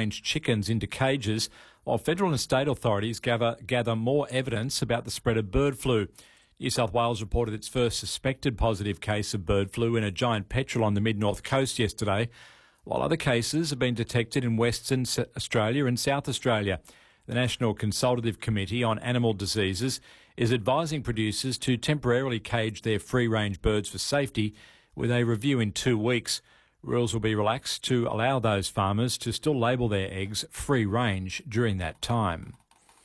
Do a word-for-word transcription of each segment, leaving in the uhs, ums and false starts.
free-range chickens into cages, while federal and state authorities gather, gather more evidence about the spread of bird flu. New South Wales reported its first suspected positive case of bird flu in a giant petrel on the mid-north coast yesterday, while other cases have been detected in Western Australia and South Australia. The National Consultative Committee on Animal Diseases is advising producers to temporarily cage their free-range birds for safety, with a review in two weeks. Rules will be relaxed to allow those farmers to still label their eggs free-range during that time.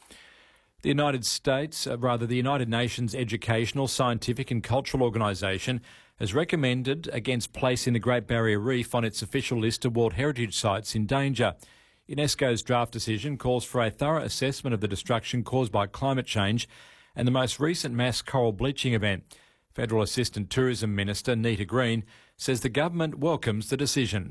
The United States, uh, rather the United Nations Educational, Scientific and Cultural Organisation has recommended against placing the Great Barrier Reef on its official list of World Heritage Sites in danger. UNESCO's draft decision calls for a thorough assessment of the destruction caused by climate change and the most recent mass coral bleaching event. Federal Assistant Tourism Minister Nita Green says the government welcomes the decision.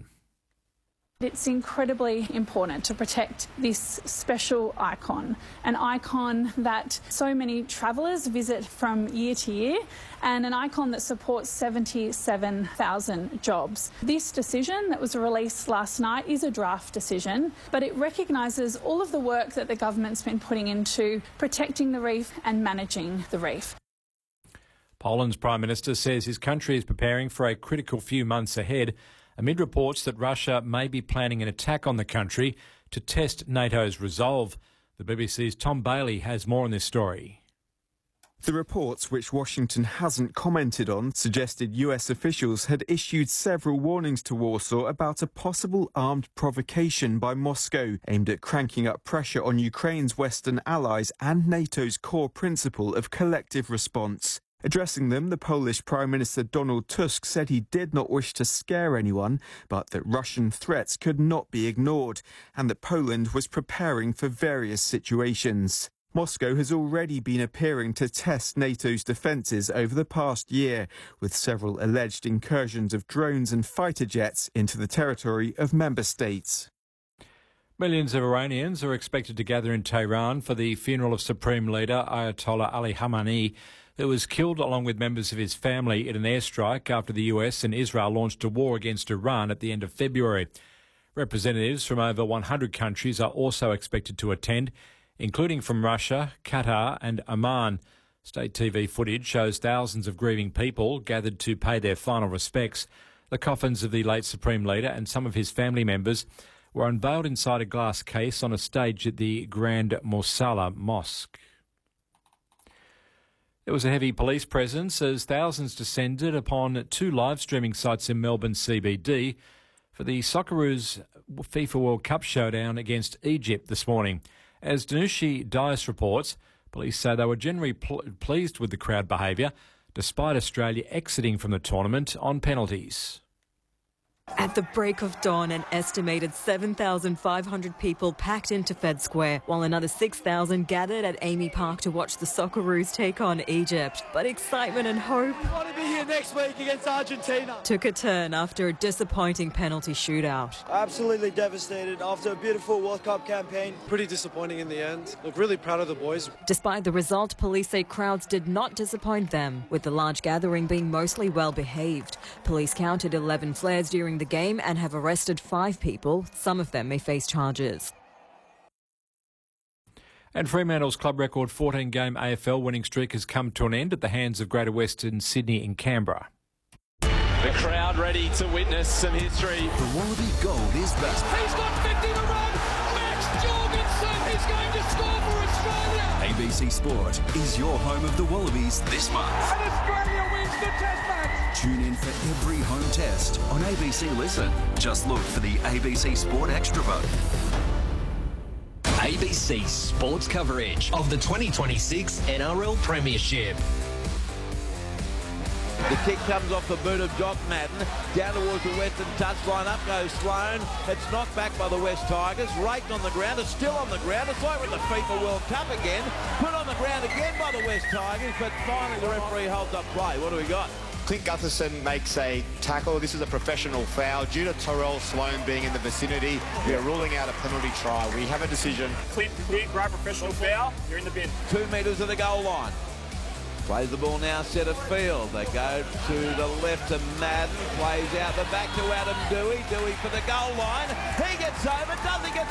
It's incredibly important to protect this special icon, an icon that so many travellers visit from year to year and an icon that supports seventy-seven thousand jobs. This decision that was released last night is a draft decision, but it recognises all of the work that the government's been putting into protecting the reef and managing the reef. Poland's Prime Minister says his country is preparing for a critical few months ahead amid reports that Russia may be planning an attack on the country to test NATO's resolve. The B B C's Tom Bailey has more on this story. The reports, which Washington hasn't commented on, suggested U S officials had issued several warnings to Warsaw about a possible armed provocation by Moscow aimed at cranking up pressure on Ukraine's Western allies and NATO's core principle of collective response. Addressing them, the Polish Prime Minister Donald Tusk said he did not wish to scare anyone, but that Russian threats could not be ignored, and that Poland was preparing for various situations. Moscow has already been appearing to test NATO's defences over the past year, with several alleged incursions of drones and fighter jets into the territory of member states. Millions of Iranians are expected to gather in Tehran for the funeral of Supreme Leader Ayatollah Ali Khamenei, who was killed along with members of his family in an airstrike after the U S and Israel launched a war against Iran at the end of February. Representatives from over one hundred countries are also expected to attend, including from Russia, Qatar and Oman. State T V footage shows thousands of grieving people gathered to pay their final respects. The coffins of the late Supreme Leader and some of his family members were unveiled inside a glass case on a stage at the Grand Mosalla Mosque. There was a heavy police presence as thousands descended upon two live streaming sites in Melbourne C B D for the Socceroos FIFA World Cup showdown against Egypt this morning. As Danushi Dias reports, police say they were generally pl- pleased with the crowd behaviour, despite Australia exiting from the tournament on penalties. At the break of dawn, an estimated seven thousand five hundred people packed into Fed Square, while another six thousand gathered at Amy Park to watch the Socceroos take on Egypt. But excitement and hope We want to be here next week against Argentina. took a turn after a disappointing penalty shootout. Absolutely devastated after a beautiful World Cup campaign. Pretty disappointing in the end. Look, really proud of the boys. Despite the result, police say crowds did not disappoint them, with the large gathering being mostly well behaved. Police counted eleven flares during the game and have arrested five people. Some of them may face charges. And Fremantle's club record fourteen-game A F L winning streak has come to an end at the hands of Greater Western Sydney and Canberra. The crowd ready to witness some history. The Wallaby Gold is back. He's got fifty to run. Max Jorgensen is going to score for Australia. A B C Sport is your home of the Wallabies this month. And Australia wins the Test match. Tune in for every home test on A B C Listen. Just look for the A B C Sport Extra vote. A B C Sports coverage of the twenty twenty-six N R L Premiership. The kick comes off the boot of Jock Madden. Down towards the western touchline. Up goes Sloan. It's knocked back by the West Tigers. Raked on the ground. It's still on the ground. It's like with the FIFA World Cup again. Put on the ground again by the West Tigers. But finally the referee holds up play. What do we got? Clint Gutherson makes a tackle. This is a professional foul. Due to Terrell Sloan being in the vicinity, we are ruling out a penalty try. We have a decision. Clint, clear, great professional foul. You're in the bin. Two metres of the goal line. Plays the ball now, centre field. They go to the left to Madden. Plays out the back to Adam Dewey. Dewey for the goal line. He gets over, doesn't get the